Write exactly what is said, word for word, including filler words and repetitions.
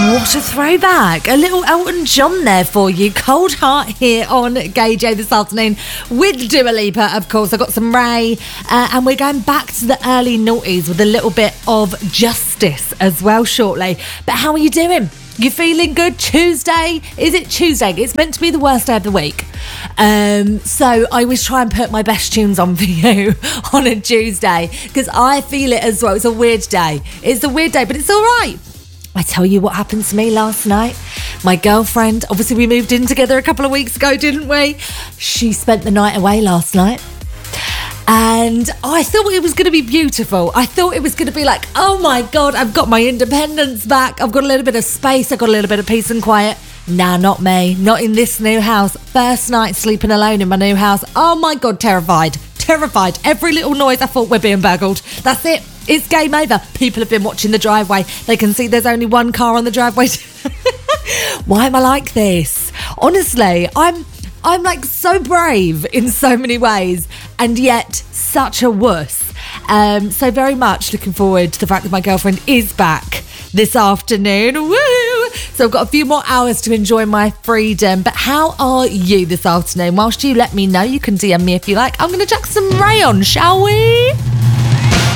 What a throwback. A little Elton John there for you. Cold Heart here on Gay J this afternoon with Dua Lipa, of course. I've got some Ray, uh, and we're going back to the early noughties with a little bit of Justice as well shortly. But how are you doing? You feeling good? Tuesday? Is it Tuesday? It's meant to be the worst day of the week. Um, so I always try and put my best tunes on for you on a Tuesday because I feel it as well. It's a weird day. It's a weird day, but it's all right. I tell you what happened to me last night. My girlfriend, obviously we moved in together a couple of weeks ago, didn't we? She spent the night away last night. And I thought it was going to be beautiful. I thought it was going to be like, oh my God, I've got my independence back. I've got a little bit of space. I've got a little bit of peace and quiet. Nah, not me. Not in this new house. First night sleeping alone in my new house. Oh my God, terrified. Terrified. Every little noise, I thought we're being burgled. That's it. It's game over. People have been watching the driveway. They can see there's only one car on the driveway. Why am I like this? Honestly, I'm I'm like so brave in so many ways and yet such a wuss. Um, so very much looking forward to the fact that my girlfriend is back this afternoon. Woo! So I've got a few more hours to enjoy my freedom. But how are you this afternoon? Whilst you let me know, you can D M me if you like. I'm going to chuck some Ray on, shall we?